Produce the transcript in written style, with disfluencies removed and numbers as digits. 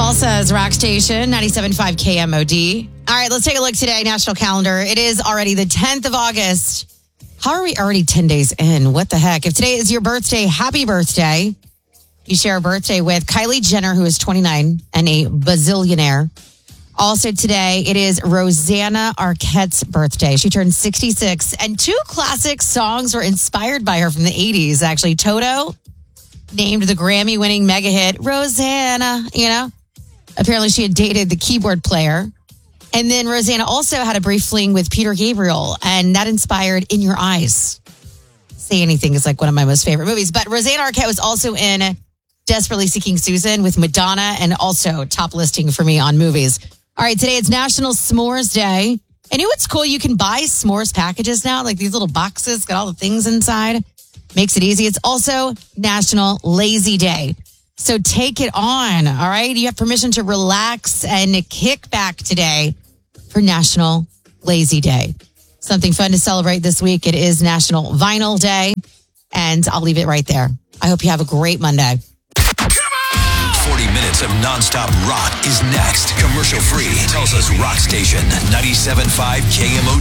Tulsa's Rock Station, 97.5 KMOD. All right, let's take a look today, national calendar. It is already the 10th of August. How are we already 10 days in? What the heck? If today is your birthday, happy birthday. You share a birthday with Kylie Jenner, who is 29 and a bazillionaire. Also today, it is Rosanna Arquette's birthday. She turned 66, and two classic songs were inspired by her from the 80s, actually. Toto, named the Grammy-winning mega hit, Rosanna, Apparently she had dated the keyboard player. And then Rosanna also had a brief fling with Peter Gabriel, and that inspired In Your Eyes. Say Anything is like one of my most favorite movies. But Rosanna Arquette was also in Desperately Seeking Susan with Madonna, and also top listing for me on movies. All right, today it's National S'mores Day. And you know what's cool? You can buy s'mores packages now, like these little boxes, got all the things inside. Makes it easy. It's also National Lazy Day. So take it on, all right? You have permission to relax and kick back today for National Lazy Day. Something fun to celebrate this week. It is National Vinyl Day, and I'll leave it right there. I hope you have a great Monday. 40 minutes of nonstop rock is next. Commercial free. Tulsa's Rock Station, 97.5 KMOD.